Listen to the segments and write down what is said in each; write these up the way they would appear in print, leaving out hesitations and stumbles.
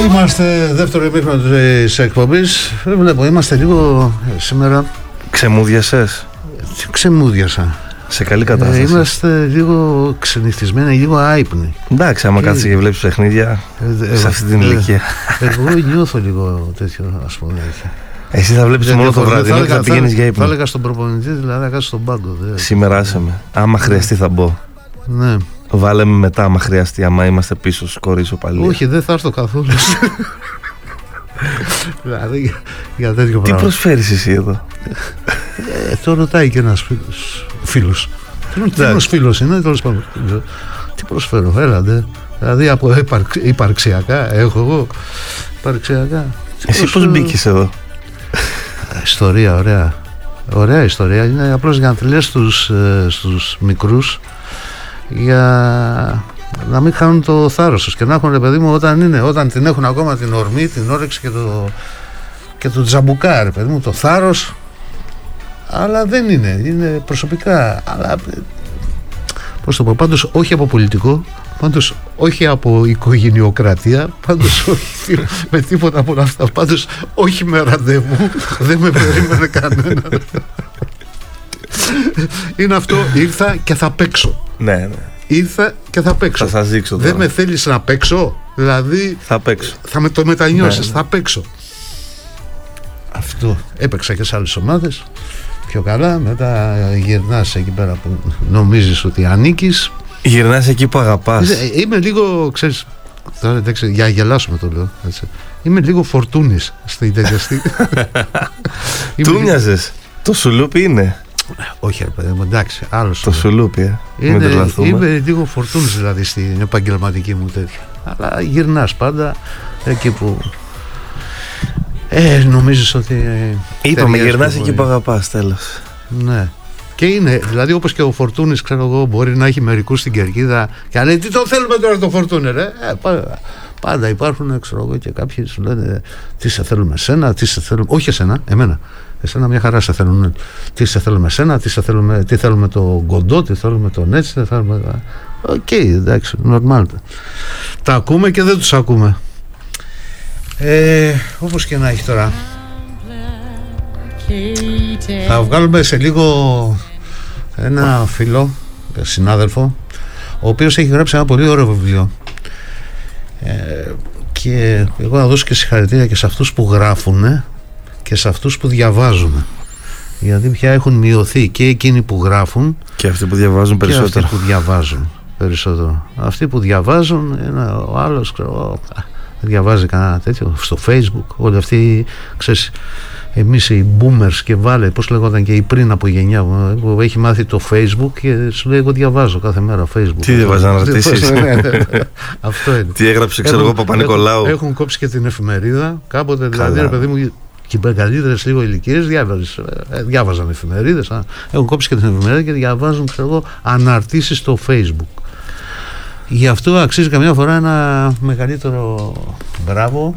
Είμαστε δεύτερο ημίχρονο της εκπομπής. Βλέπω, είμαστε λίγο σήμερα. Ξεμούδιασες? Ξεμούδιασα. Σε καλή κατάσταση. Είμαστε λίγο ξενυχτισμένοι, λίγο άυπνοι. Εντάξει, άμα κάτσεις και βλέπεις παιχνίδια σε αυτή την ηλικία. Εγώ νιώθω λίγο τέτοιο, ας πούμε. Εσύ θα βλέπεις μόνο το βράδυ, ενώ θα πηγαίνεις για ύπνο. Θα έλεγα στον προπονητή, δηλαδή να κάτσεις στον πάγκο. Σήμερα άσε με. Άμα χρειαστεί θα μπω. Ναι. Βάλε με μετά, άμα χρειαστεί, άμα είμαστε πίσω σκορ ισοπαλία. Όχι, δεν θα έρθω καθόλου. Δηλαδή για τέτοιο πράγμα. Τι προσφέρεις εσύ εδώ? Το ρωτάει και ένας φίλος. Τι ένας φίλος είναι, τέλος πάντων. Τι προσφέρω, έλατε. Δηλαδή από υπαρξιακά, έχω εγώ υπαρξιακά. Εσύ πώς μπήκες εδώ? Ιστορία, ωραία. Ωραία ιστορία. Είναι απλώς για να τη λες στους μικρούς, για να μην χάνουν το θάρρος τους και να έχουν, ρε παιδί μου, όταν την έχουν ακόμα την ορμή, την όρεξη και το τζαμπουκά, ρε παιδί μου, το θάρρος, αλλά δεν είναι προσωπικά, αλλά πώς το πω, πάντως όχι από πολιτικό, πάντως όχι από οικογενειοκρατία, πάντως όχι με τίποτα από όλα αυτά, πάντως όχι με ραντεβού, δεν με περίμενε κανένα. Είναι αυτό, ήρθα και θα παίξω. Ναι. Ήρθα και θα παίξω. Θα σας δείξω τώρα. Δεν με θέλεις να παίξω? Δηλαδή θα παίξω. Θα με το μετανιώσεις, ναι. Θα παίξω. Αυτό. Έπαιξα και σε άλλες ομάδες πιο καλά. Μετά γυρνάς εκεί πέρα που νομίζεις ότι ανήκεις. Γυρνάς εκεί που αγαπάς. Είμαι λίγο, ξέρεις, τώρα, για να γελάσουμε το λέω, έτσι. Είμαι λίγο Φορτούνης στην τέτοια στιγμή. Του μοιάζες. Το σουλούπι είναι. Όχι, ρε παιδί μου, εντάξει, άλλος. Το σουλούπι, είμαι λίγο Φορτούνης δηλαδή στην επαγγελματική μου τέτοια. Αλλά γυρνάς πάντα εκεί που νομίζεις ότι είπαμε, γυρνάς εκεί που αγαπάς, τέλος. Ναι. Και είναι, δηλαδή όπως και ο Φορτούνης, ξέρω εγώ, μπορεί να έχει μερικούς στην κερκίδα και λέει τι το θέλουμε τώρα το Φορτούνη, ρε. Πάντα υπάρχουν, ξέρω εγώ, και κάποιοι σου λένε τι σε θέλουμε εσένα, τι σε θέλουμε, όχι εσένα, εμένα. Εσένα μια χαρά σε θέλουν. Τι σε θέλουμε εσένα, τι θέλουμε το κοντό, τι θέλουμε τον έτσι, τι θέλουμε. Οκ, εντάξει, normal. Τα ακούμε και δεν τους ακούμε. Όπως και να έχει τώρα. Θα βγάλουμε σε λίγο ένα φίλο, συνάδελφο, ο οποίος έχει γράψει ένα πολύ ωραίο βιβλίο. Και εγώ να δώσω και συγχαρητήρια και σε αυτούς που γράφουν και σε αυτούς που διαβάζουν, γιατί πια έχουν μειωθεί και εκείνοι που γράφουν και αυτοί που διαβάζουν περισσότερο. Και αυτοί που διαβάζουν περισσότερο. Αυτοί που διαβάζουν, ο άλλος διαβάζει κανένα τέτοιο στο Facebook. Όλοι αυτοί, ξέρεις, εμείς οι boomers και βάλε, πώς λέγονταν και οι πριν από γενιά που έχει μάθει το Facebook και σου λέει εγώ διαβάζω κάθε μέρα Facebook. Τι διαβάζει να ρωτήσεις? Αυτό είναι. Τι έγραψε, ξέρω εγώ, Παπα-Νικολάου? Έχουν κόψει και την εφημερίδα κάποτε, δηλαδή, ρε παιδί μου, και οι μεγαλύτερες λίγο ηλικίες διάβαζαν εφημερίδες. Έχουν κόψει και την εφημερίδα και διαβάζουν, ξέρω εγώ, αναρτήσεις στο Facebook. Γι' αυτό αξίζει καμιά φορά ένα μεγαλύτερο μπράβο.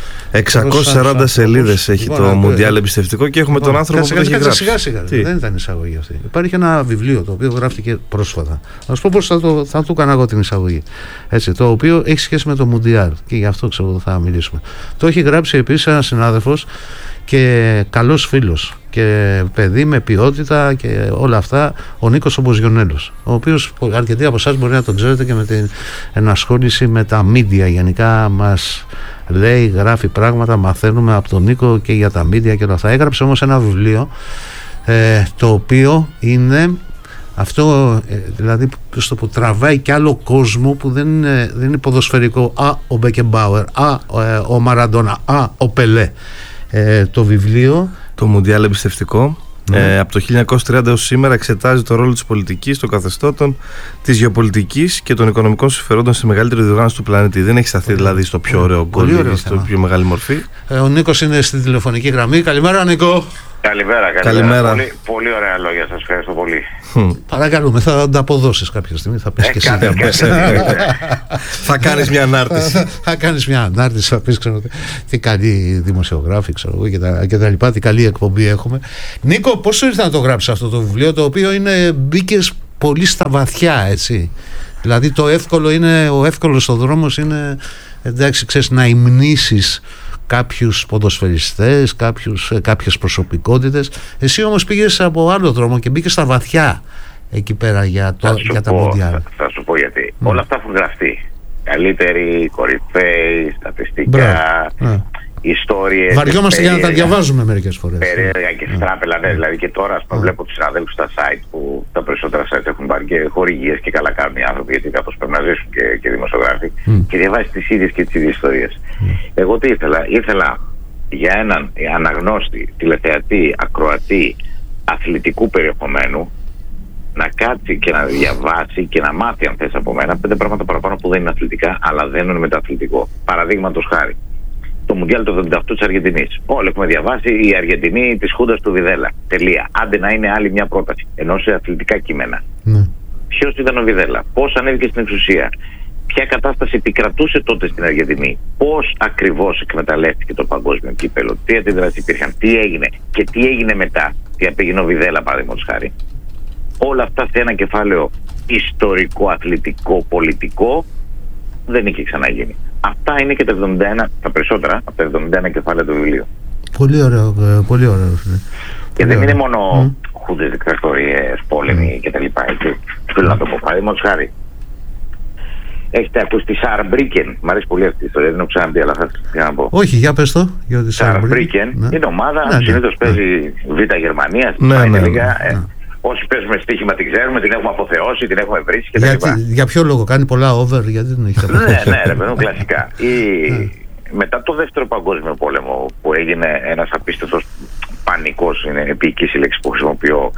640 σελίδες έχει το Μουντιάλ εμπιστευτικό και έχουμε τον άνθρωπο που το έχει γράψει. Σιγά, δεν ήταν εισαγωγή αυτή. Υπάρχει ένα βιβλίο το οποίο γράφτηκε πρόσφατα. Θα σου πω πώς θα το έκανα εγώ την εισαγωγή. Έτσι, το οποίο έχει σχέση με το Μουντιάλ και γι' αυτό ξέρω θα μιλήσουμε. Το έχει γράψει επίσης ένας συνάδελφος και καλός φίλος και παιδί με ποιότητα και όλα αυτά, ο Νίκος ο Μποζιονέλος, ο οποίος αρκετοί από εσάς μπορεί να τον ξέρετε και με την ενασχόληση με τα media γενικά. Μας λέει, γράφει πράγματα, μαθαίνουμε από τον Νίκο και για τα media και όλα αυτά. Έγραψε όμως ένα βιβλίο το οποίο είναι αυτό, δηλαδή στο που τραβάει και άλλο κόσμο που δεν είναι ποδοσφαιρικό. Ο Μπεκεμπάουερ, ο Μαραντόνα, ο Πελέ. Το βιβλίο, το Μουντιάλ εμπιστευτικό, από το 1930 έως σήμερα εξετάζει το ρόλο της πολιτικής, των καθεστώτων, της γεωπολιτικής και των οικονομικών συμφερόντων στη μεγαλύτερη διοργάνωση του πλανήτη. Δεν έχει σταθεί δηλαδή στο πιο ωραίο γκολ, στο πιο μεγάλη μορφή. Ο Νίκος είναι στην τηλεφωνική γραμμή. Καλημέρα, Νίκο. Καλημέρα. Πολύ ωραία λόγια, σας ευχαριστώ πολύ. Παρακαλούμε, θα ανταποδώσεις κάποια στιγμή, θα πεις και εσύ. Θα κάνεις μια ανάρτηση. Θα κάνεις μια ανάρτηση, θα πεις, ξέρω, τι καλή δημοσιογράφη, ξέρω εγώ, και τα λοιπά, τι καλή εκπομπή έχουμε. Νίκο, πώς σου ήρθε να το γράψεις αυτό το βιβλίο, το οποίο μπήκες πολύ στα βαθιά, έτσι? Δηλαδή ο εύκολος ο δρόμος είναι εντάξει, ξέρεις, να υμνήσεις κάποιους ποδοσφαιριστές, κάποιες προσωπικότητες. Εσύ όμως πήγες από άλλο δρόμο και μπήκες στα βαθιά εκεί πέρα για τα Μουντιάλ. Θα σου πω γιατί. Όλα αυτά έχουν γραφτεί. Καλύτεροι, κορυφαίοι, στατιστικά, ιστορίες. Βαριόμαστε για να τα διαβάζουμε μερικές φορές. Περίεργα και στράπελα, ναι. Δηλαδή και τώρα βλέπω τους συναδέλφους στα site, που τα περισσότερα site έχουν πάρει και χορηγίες και καλά κάνουν οι άνθρωποι, γιατί κάπως πρέπει να ζήσουν και δημοσιογράφοι, και διαβάζεις τις ίδιες και τις ίδιες ιστορίες. Εγώ τι ήθελα για έναν αναγνώστη, τηλεθεατή, ακροατή, αθλητικού περιεχομένου, να κάτσει και να διαβάσει και να μάθει, αν θες από μένα, 5 πράγματα παραπάνω που δεν είναι αθλητικά, αλλά δεν είναι μεταθλητικό. Παραδείγματος χάρη, το Μουντιάλ του 78 της Αργεντινής. Όλοι έχουμε διαβάσει η Αργεντινή της Χούντας του Βιδέλα. Τελεία. Άντε να είναι άλλη μια πρόταση. Ενώ σε αθλητικά κείμενα. Ποιος ήταν ο Βιδέλα, πώς ανέβηκε στην εξουσία, ποια κατάσταση επικρατούσε τότε στην Αργεντινή, πώς ακριβώς εκμεταλλεύτηκε το παγκόσμιο κύπελο, τι αντιδράσεις υπήρχαν, τι έγινε και τι έγινε μετά, τι απέγινε ο Βιδέλα, παραδείγματος χάρη. Όλα αυτά σε ένα κεφάλαιο ιστορικό, αθλητικό, πολιτικό, δεν είχε ξαναγίνει. Αυτά είναι και τα 71, τα περισσότερα από τα 71 κεφάλαια του βιβλίου. Πολύ ωραίο, πολύ ωραίο. Και δεν είναι μόνο χούντες, δικτατορίες, πόλεμοι κτλ. Θέλω να το πω, παραδείγματος χάρη. Έχετε ακούσει τη Σαρμπρίκεν? Μ' αρέσει πολύ αυτή η ιστορία, δεν έχω ξαναδεί, αλλά θα ήθελα να πω. Όχι, για πες το. Σαρμπρίκεν είναι ομάδα, συνήθως παίζει Β' Γερμανίας. Όσοι παίζουμε στοίχημα την ξέρουμε, την έχουμε αποθεώσει, την έχουμε βρει κτλ. Για ποιο λόγο κάνει πολλά over, γιατί δεν έχει αποθεώσει? Ναι, ρε, κλασικά. Μετά το Δεύτερο Παγκόσμιο Πόλεμο, που έγινε ένας απίστευτος πανικός, είναι επίκης η λέξη που χρησιμοποιώ,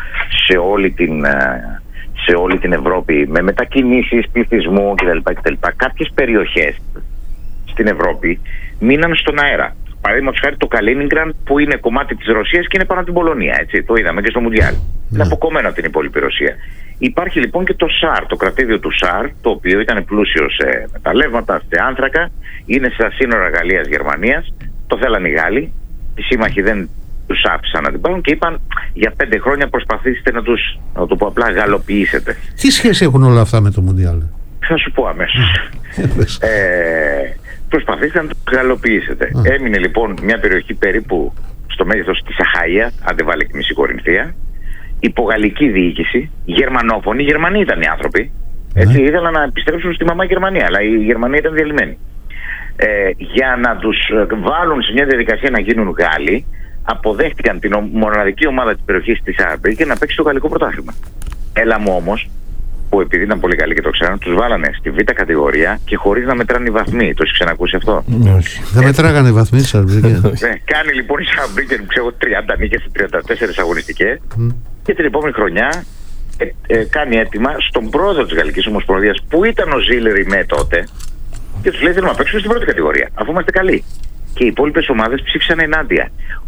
σε όλη την Ευρώπη, με μετακινήσεις πληθυσμού κτλ. Κάποιες περιοχές στην Ευρώπη μείναν στον αέρα. Παραδείγματος χάρη το Καλίνιγκραντ, που είναι κομμάτι της Ρωσίας και είναι πάνω από την Πολωνία. Έτσι, το είδαμε και στο Μουντιάλ. Είναι αποκομμένο από την υπόλοιπη Ρωσία. Υπάρχει λοιπόν και το ΣΑΡ, το κρατήδιο του ΣΑΡ, το οποίο ήταν πλούσιο σε μεταλλεύματα, σε άνθρακα, είναι στα σύνορα Γαλλίας-Γερμανίας. Το θέλανε οι Γάλλοι. Οι σύμμαχοι δεν τους άφησαν να την πάρουν και είπαν για 5 χρόνια προσπαθήστε να τους, να το πω απλά, γαλλοποιήσετε. Τι σχέση έχουν όλα αυτά με το Μουντιάλ? Θα σου πω αμέσως. Προσπαθήστε να το γαλλοποιήσετε. Έμεινε λοιπόν μια περιοχή περίπου στο μέγεθος της Αχαΐας, άντε βάλε και μισή Κορινθία, υπογαλλική διοίκηση, γερμανόφωνοι, Γερμανοί ήταν οι άνθρωποι. Έτσι, ήθελαν να επιστρέψουν στη μαμά Γερμανία, αλλά η Γερμανία ήταν διαλυμένη. Για να τους βάλουν σε μια διαδικασία να γίνουν Γάλλοι, αποδέχτηκαν την μοναδική ομάδα της περιοχής της Άρμπη και να παίξει το γαλλικό πρωτάθλημα. Έλα μου όμως, που επειδή ήταν πολύ καλοί και το ξέραν, τους βάλανε στη Β' κατηγορία και χωρίς να μετράνε οι βαθμοί. Το έχεις ξανακούσει αυτό? Όχι. Δεν μετράγανε οι βαθμοί της Σαρμπρίκεν. Κάνει λοιπόν η Σαρμπρίκεν, ξέρω, 30 νίκες σε 34 αγωνιστικές και την επόμενη χρονιά κάνει αίτημα στον πρόεδρο της Γαλλικής Ομοσπονδίας, που ήταν ο Ζήλ Ριμέ τότε, και τους λέει θέλουμε να παίξουμε στην πρώτη κατηγορία, αφού είμαστε καλοί. Και οι υπόλοιπες ομάδες ψήφισαν ενάντια.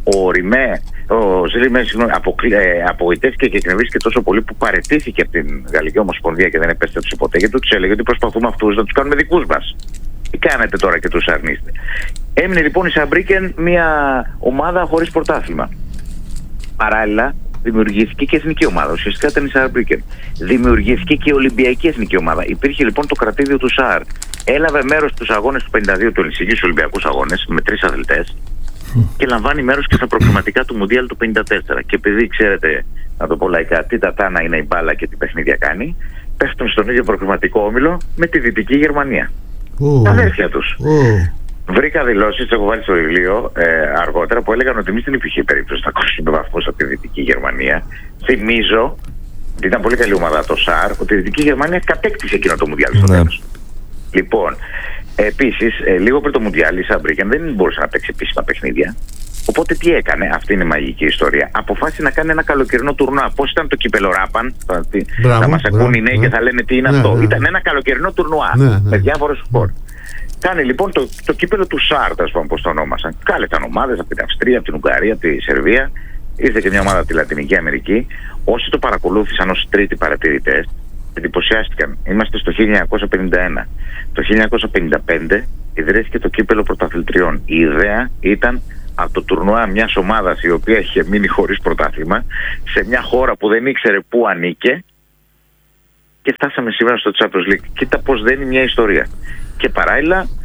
Ο Ζήλ Ριμέ απογοητεύτηκε και εκνευρίστηκε τόσο πολύ που παραιτήθηκε από την Γαλλική Ομοσπονδία και δεν επέστρεψε ποτέ, γιατί τους έλεγε ότι προσπαθούμε αυτούς να τους κάνουμε δικούς μας. Τι κάνετε τώρα και τους αρνείστε? Έμεινε λοιπόν η Σαμπρίκεν μια ομάδα χωρίς πρωτάθλημα. Παράλληλα δημιουργήθηκε και εθνική ομάδα. Ουσιαστικά ήταν η Σαρμπρίκεν. Δημιουργήθηκε και η Ολυμπιακή Εθνική Ομάδα. Υπήρχε λοιπόν το κρατήδιο του ΣΑΡ. Έλαβε μέρος στους αγώνες του 52 του Ελσίνκη, Ολυμπιακούς αγώνες, με 3 αθλητές, και λαμβάνει μέρος και στα προκριματικά του Μουντιάλ του 54. Και επειδή ξέρετε, να το πω λαϊκά, τι τατάνα είναι η μπάλα και τι παιχνίδια κάνει, πέφτουν στον ίδιο προκριματικό όμιλο με τη Δυτική Γερμανία. Τα αδέρφια τους. Βρήκα δηλώσεις, έχω βάλει στο βιβλίο αργότερα, που έλεγαν ότι εμείς δεν υπήρχε περίπτωση να κόψουμε βαθμούς από τη Δυτική Γερμανία. Θυμίζω ότι ήταν πολύ καλή ομάδα το ΣΑΡ, ότι η Δυτική Γερμανία κατέκτησε εκείνο το Μουντιάλ στο τέλος. Λοιπόν, επίσης, λίγο πριν το Μουντιάλ, η Σαμπρίκεν δεν μπορούσε να παίξει επίσημα παιχνίδια. Οπότε τι έκανε, αυτή είναι η μαγική ιστορία. Αποφάσισε να κάνει ένα καλοκαιρινό τουρνουά. Πώς ήταν το κύπελο Ράπαν, θα μας ακούν οι νέοι και θα λένε τι είναι αυτό. Ήταν ένα καλοκαιρινό τουρνουά με διάφορες χώρες. Κάνει λοιπόν το κύπελο του ΣΑΡ, πώς το ονόμασαν. Κάλεσαν ομάδες από την Αυστρία, από την Ουγγαρία, από τη Σερβία. Ήρθε και μια ομάδα από τη Λατινική Αμερική. Όσοι το παρακολούθησαν ως τρίτοι παρατηρητές, εντυπωσιάστηκαν. Είμαστε στο 1951. Το 1955 ιδρύθηκε το κύπελο πρωταθλητριών. Η ιδέα ήταν από το τουρνουά μιας ομάδας η οποία είχε μείνει χωρίς πρωτάθλημα σε μια χώρα που δεν ήξερε πού ανήκε, και φτάσαμε σήμερα στο Champions League. Κοίτα πως δεν είναι μια ιστορία. Και παράλληλα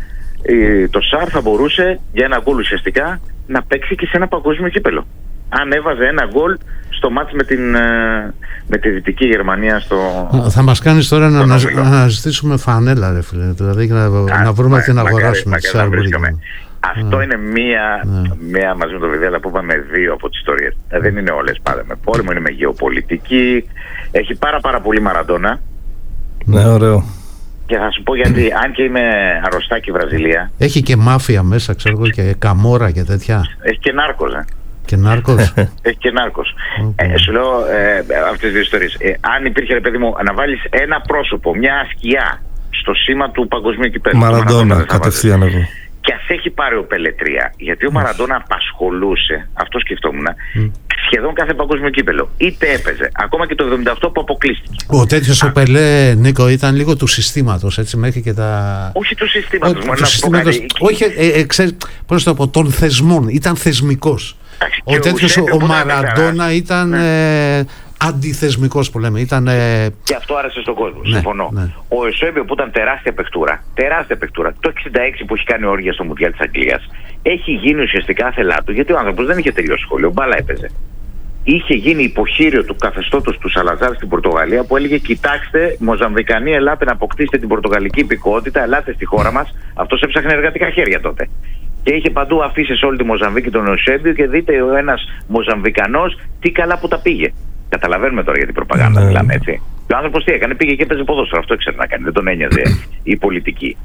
το ΣΑΡ θα μπορούσε για ένα γκολ ουσιαστικά να παίξει και σε ένα παγκόσμιο κύπελο. Αν έβαζε ένα γκολ στο μάτς με τη Δυτική Γερμανία στο... Θα μας κάνεις τώρα να αναζητήσουμε φανέλα, ρε φίλε, δηλαδή να βρούμε τι να αγοράσουμε. Αυτό είναι μία μαζί με το Βιδέλα που είπαμε, δύο από τις ιστορίες. Δεν είναι όλες πάντα με πόλεμο, είναι με γεωπολιτική. Έχει πάρα πολύ Μαραντόνα. Ναι, ωραίο. Και θα σου πω γιατί, αν και είμαι αρρωστάκι Βραζιλία. Έχει και μάφια μέσα, ξέρω εγώ, και καμόρα και τέτοια. Έχει και νάρκος, Και νάρκος. Έχει και νάρκος. Σου λέω αυτές τις δύο ιστορίες. Αν υπήρχε, ρε παιδί μου, να βάλεις ένα πρόσωπο, μια σκιά στο σήμα του παγκοσμίου κυπέλλου. Μαραντόνα, κατευθείαν εγώ. Και ας έχει πάρει ο Πελετρία, γιατί ο Μαραντόνα απασχολούσε, αυτό σκεφτόμουν, σχεδόν κάθε παγκόσμιο κύπελο. Είτε έπαιζε, ακόμα και το 78 που αποκλείστηκε. Ο τέτοιος ο Πελέ, Νίκο, ήταν λίγο του συστήματος, έτσι, μέχρι και τα... Όχι του συστήματος, μόνο να σου πω κάτι. Όχι, πώς το πω, των θεσμών, ήταν θεσμικός. Ο τέτοιος ο Μαραντόνα ήταν... αντιθεσμικός που λέμε. Και αυτό άρεσε στον κόσμο. Συμφωνώ. Ναι. Ο Εusebio που ήταν τεράστια παιχτούρα, το 66 που έχει κάνει όργια στο Μουντιάλ της Αγγλίας, έχει γίνει ουσιαστικά άθελά του, γιατί ο άνθρωπος δεν είχε τελειώσει σχολείο, μπάλα έπαιζε. Είχε γίνει υποχείριο του καθεστώτος του Σαλαζάρ στην Πορτογαλία, που έλεγε: κοιτάξτε, Μοζαμβικανοί, ελάτε να αποκτήσετε την πορτογαλική υπηκότητα, ελάτε στη χώρα μας. Αυτός έψαχνε εργατικά χέρια τότε. Και είχε παντού αφήσεις σε όλη τη Μοζαμβίκη τον Eusebio και δείτε ο ένας Μοζαμβικανός τι καλά που τα πήγε. Καταλαβαίνουμε τώρα για την προπαγάνδα, μιλάμε έτσι. Και ο άνθρωπος τι έκανε, πήγε και έπαιζε ποδόσφαιρο. Αυτό ήξερε να κάνει, δεν τον ένοιαζε η πολιτική.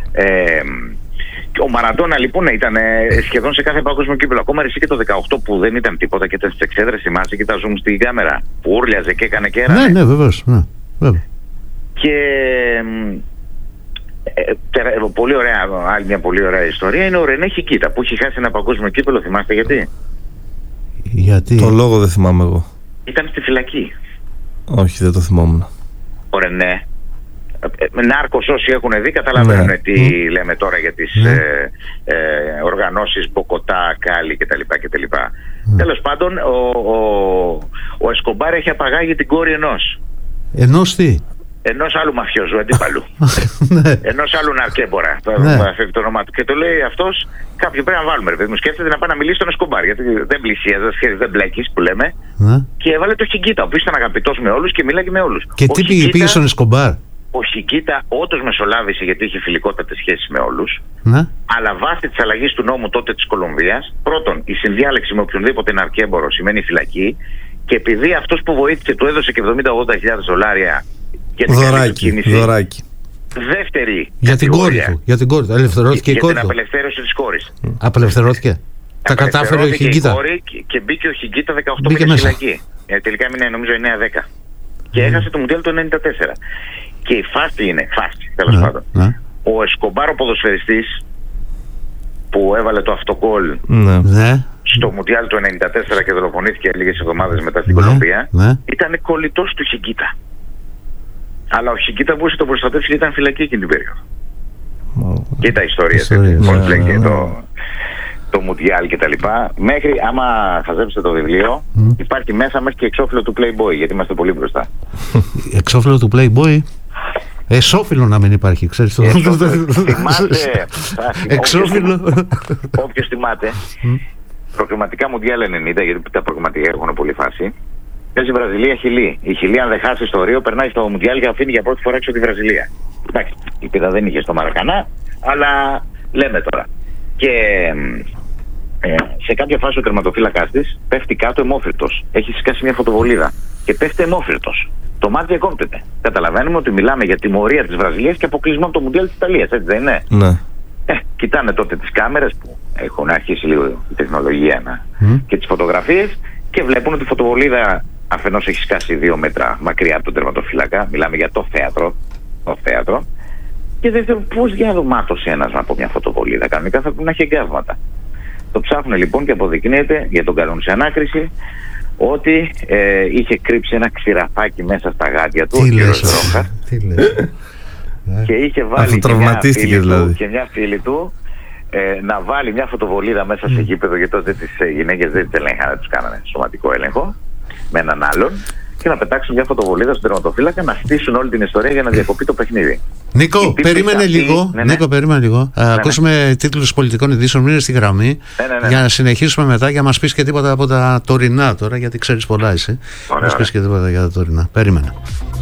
Ο Μαραντόνα λοιπόν ήταν σχεδόν σε κάθε παγκόσμιο κύπελλο. Ακόμα εσύ και το 18 που δεν ήταν τίποτα και ήταν στις εξέδρες, θυμάσαι, κοιτάζουμε στην κάμερα που ούρλιαζε και έκανε και έρανε. Ναι, βεβαίως. Και πολύ ωραία, άλλη μια πολύ ωραία ιστορία είναι ο Ρενέ Χικίτα που έχει χάσει ένα παγκόσμιο κύπελλο. Θυμάστε γιατί? Το λόγο δεν θυμάμαι εγώ. Ήταν στη φυλακή. Όχι, δεν το θυμόμουν. Ο Ρενέ. Νάρκος, όσοι έχουν δει καταλαβαίνουν τι λέμε τώρα για τις οργανώσεις Μποκοτά, Κάλι κτλ. Τέλος πάντων, ο Εσκομπάρ έχει απαγάγει την κόρη ενός τι? Ενός άλλου μαφιόζου αντίπαλου. Ενός άλλου ναρκέμπορα. Το όνομά του. Και το λέει αυτός, κάποιοι πρέπει να βάλουμε. Ρε παιδί μου, σκέφτεται να πάει να μιλήσει στον Εσκομπάρ. Γιατί δεν πλησίαζε, δεν μπλέκεις που λέμε. Και έβαλε το Χιγκίτα, ο οποίος ήταν αγαπητός με όλους και μιλάγε με όλους. Και τι πήγε στον Εσκομπάρ? Ο Χιγκίτα όντως μεσολάβησε, γιατί είχε φιλικότατες σχέσεις με όλους. Αλλά βάσει της αλλαγής του νόμου τότε της Κολομβίας, πρώτον, η συνδιάλεξη με οποιονδήποτε ναρκέμπορο σημαίνει φυλακή. Και επειδή αυτός που βοήθησε του έδωσε και $70,000 δωράκι. Δεύτερη για την κόρη του. Ελευθερώθηκε η κόρη του. Για την απελευθέρωση της κόρης. Απελευθερώθηκε. Τα κατάφερε ο Χιγκίτα. Και μπήκε ο Χιγκίτα 18 μήνες φυλακή. Τελικά έμεινε νομίζω 9-10. Και έχασε το Μουντιάλ το 94. Και η φάση είναι, τέλος πάντων. Ο Εσκομπάρ, ο ποδοσφαιριστής που έβαλε το αυτοκόλ στο Μουντιάλ το 94 και δολοφονήθηκε λίγες εβδομάδες μετά στην Κολομβία, ήταν κολλητός του Χιγκίτα. Αλλά ο Χιγκίτα μπορούσε να τον προστατεύσει και ήταν φυλακή εκείνη την περίοδο. Και τα ιστορίες, πώς λέγεται το Μουντιάλ και τα λοιπά. Μέχρι, άμα χαζέψετε το βιβλίο, υπάρχει μέσα μέχρι και εξώφυλλο του Playboy, γιατί είμαστε πολύ μπροστά. Εξώφυλλο του Playboy? Εσώφυλλο να μην υπάρχει, ξέρεις το. Θυμάται. Εξώφυλλο. Όποιος θυμάται. Προκριματικά Μουντιάλ 90, γιατί τα προκριματικά έχουν πολύ φάση. Παίζει Βραζιλία-Χιλή. Η Χιλή, αν δεν χάσει στο Ρίο, περνάει στο Μουντιάλ και αφήνει για πρώτη φορά έξω τη Βραζιλία. Εντάξει, η πίδα δεν είχε στο Μαρακανά, αλλά λέμε τώρα. Και σε κάποια φάση ο τερματοφύλακας της πέφτει κάτω αιμόφυρτος. Έχει σκάσει μια φωτοβολίδα και πέφτει αιμόφυρτος. Το μάτι διακόπτεται. Καταλαβαίνουμε ότι μιλάμε για τιμωρία της Βραζιλίας και αποκλεισμό από το Μουντιάλ της Ιταλίας, έτσι δεν είναι? Ναι. Κοιτάνε τότε τις κάμερες που έχουν αρχίσει λίγο η τεχνολογία και τις φωτογραφίες και βλέπουν ότι η φωτοβολίδα αφενός έχει σκάσει 2 μέτρα μακριά από τον τερματοφύλακα. Μιλάμε για το θέατρο. Και δεύτερον, πώς διαδομάτωσε ένας από μια φωτοβολίδα? Κανονικά θα πρέπει να έχει εγκάβματα. Το ψάχνουν λοιπόν και αποδεικνύεται, για τον καλούν σε ανάκριση, ότι είχε κρύψει ένα ξηραφάκι μέσα στα γάντια του, ο κύριος Ρόχας, και είχε βάλει και μια φίλη του να βάλει μια φωτοβολίδα μέσα σε γήπεδο, γιατί τότε τις γυναίκες δεν τις ελέγχανε, τους κάνανε σωματικό έλεγχο με έναν άλλον, και να πετάξουν μια φωτοβολίδα στον τερματοφύλακα, να στήσουν όλη την ιστορία για να διακοπεί το παιχνίδι. Νίκο, περίμενε λίγο. Νίκο, περίμενε λίγο. Ακούσουμε τίτλους πολιτικών ειδήσεων, μείνε στη γραμμή. Για να συνεχίσουμε μετά και να μας πεις και τίποτα από τα τωρινά τώρα, γιατί ξέρεις πολλά εσύ. Μας πεις και τίποτα για τα τωρινά. Περίμενε.